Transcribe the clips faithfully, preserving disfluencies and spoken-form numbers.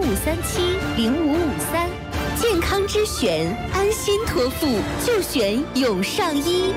五三七零五五三。健康之选，安心托付，就选永上医。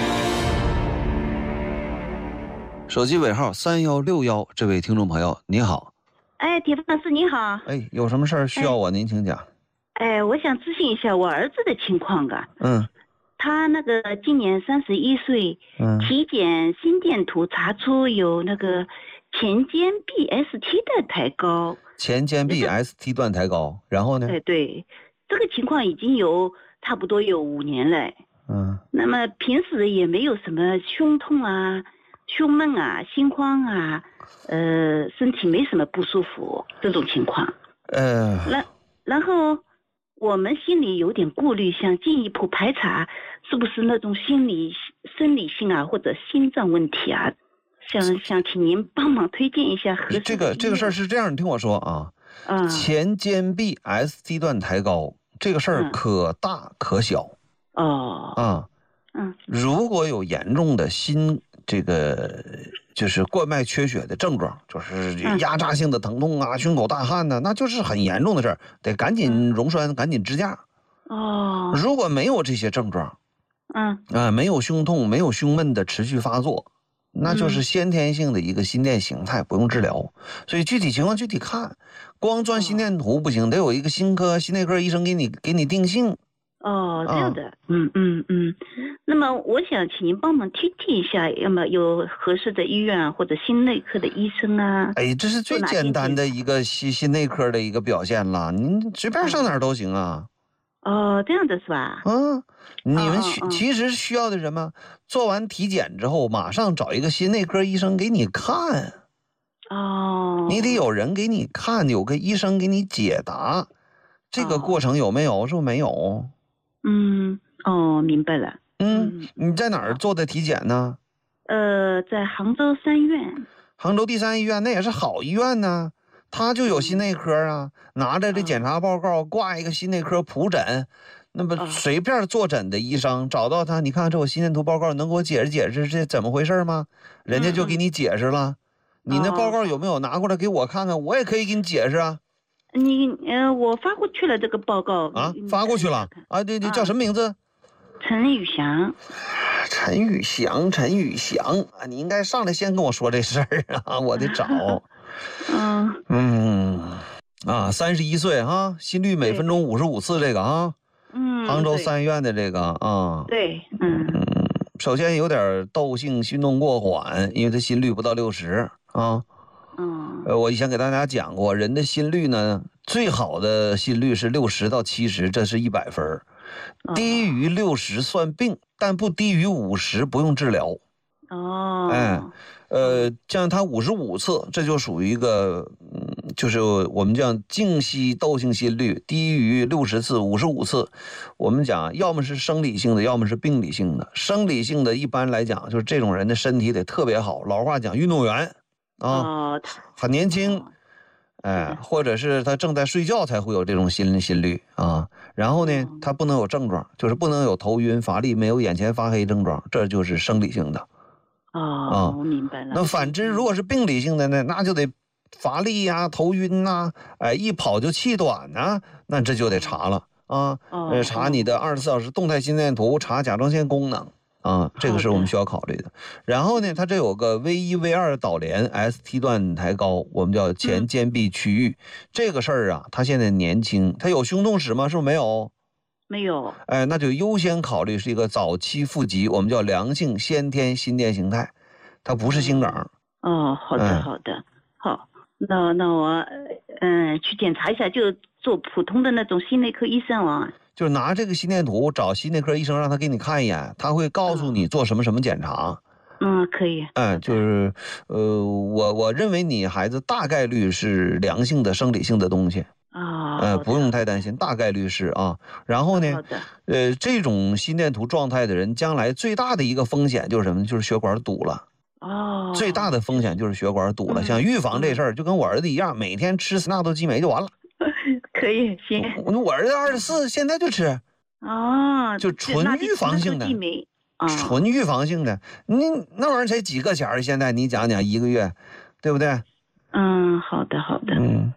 手机尾号三幺六幺，这位听众朋友你好。 哎，铁老师你好。 哎，有什么事儿需要我？您请讲。 哎，我想咨询一下我儿子的情况啊。 嗯。 他那个今年三十一岁， 嗯， 体检心电图查出有那个前间壁 S T 的抬高。 前间壁 S T 段抬高，然后呢？ 哎，对，这个情况已经有差不多有五年了。 嗯。 那么平时也没有什么胸痛啊、胸闷啊、心慌啊，呃，身体没什么不舒服这种情况。 呃。 然然后我们心里有点顾虑，想进一步排查是不是那种心理生理性啊或者心脏问题啊，想想请您帮忙推荐一下合适的。 这个这个事儿是这样，你听我说啊。 嗯。 前间壁 S T 段抬高这个事儿可大可小。 哦。 啊。 嗯。 如果有严重的心这个就是冠脉缺血的症状，就是压榨性的疼痛啊、胸口大汗呢，那就是很严重的事儿，得赶紧溶栓、赶紧支架。 哦。 如果没有这些症状， 嗯啊，没有胸痛、没有胸闷的持续发作，那就是先天性的一个心电形态，不用治疗。所以具体情况具体看，光钻心电图不行，得有一个心科、心内科医生给你给你定性。 哦，这样的。啊、嗯嗯嗯。那么我想请您帮忙推荐一下，要么有合适的医院或者心内科的医生啊。 哎，这是最简单的一个心心内科的一个表现了，您随便上哪儿都行啊。 哦，这样的是吧？ 嗯，你们需、 哦哦、 其实需要的什么？做完体检之后，马上找一个心内科医生给你看。 哦。 你得有人给你看，有个医生给你解答。这个过程有没有？是不是没有？ 嗯。哦，明白了。 嗯。你在哪儿做的体检呢？ 呃，在杭州三院。 杭州第三医院那也是好医院呢，他就有心内科啊，拿着这检查报告挂一个心内科普诊，那么随便坐诊的医生找到他，你看这我心电图报告能给我解释解释这怎么回事吗？人家就给你解释了。你那报告有没有拿过来给我看看？我也可以给你解释啊。 你呃，我发过去了这个报告啊，发过去了啊？对对，叫什么名字？ 陈宇翔。 陈宇翔，陈宇翔啊！你应该上来先跟我说这事儿啊，我得找。 嗯嗯啊，三十一岁哈，心率每分钟五十五次这个啊， 嗯， 杭州三院的这个啊， 对，嗯嗯，首先有点窦性心动过缓，因为他心率不到六十啊。 嗯， 呃，我以前给大家讲过，人的心率呢，最好的心率是六十到七十，这是一百分。低于六十算病，但不低于五十不用治疗。 哦， 哎，呃，像他五十五次，这就属于一个，嗯，就是我们讲静息窦性心率低于六十次，五十五次，我们讲要么是生理性的，要么是病理性的。生理性的一般来讲，就是这种人的身体得特别好，老话讲运动员啊， 哦、 很年轻。哎，或者是他正在睡觉才会有这种心心率啊，然后呢，他不能有症状，就是不能有头晕、乏力，没有眼前发黑症状，这就是生理性的。 哦，我明白了。 那反之，如果是病理性的呢，那就得乏力呀、啊、头晕呐、啊，哎，一跑就气短呐、啊，那这就得查了啊，呃，查你的二十四小时动态心电图，查甲状腺功能。啊，这个是我们需要考虑的。然后呢，它这有个 V 一 V 二 导联 S T 段抬高，我们叫前间壁区域。嗯、这个事儿啊，他现在年轻，他有胸痛史吗？是不是没有？ 没有。 哎，那就优先考虑是一个早期腹疾，我们叫良性先天心电形态，它不是心梗。 哦，好的，好的，嗯、好，那那我嗯、呃、去检查一下，就做普通的那种心内科医生啊。 就是拿这个心电图找心内科医生，让他给你看一眼，他会告诉你做什么什么检查。 嗯，可以。 嗯，就是，呃，我我认为你孩子大概率是良性的生理性的东西啊， 呃，不用太担心，大概率是啊。然后呢，呃，这种心电图状态的人，将来最大的一个风险就是什么？就是血管堵了。 哦， 最大的风险就是血管堵了。 嗯、 想预防这事儿，就跟我儿子一样，每天吃斯纳多激酶就完了。 可以，行。 我我儿子二十四，现在就吃。 哦， 就纯预防性的。 哦、 纯预防性的，你那玩意儿才几个钱儿？现在你讲讲一个月，对不对？ 嗯，好的，好的。 嗯。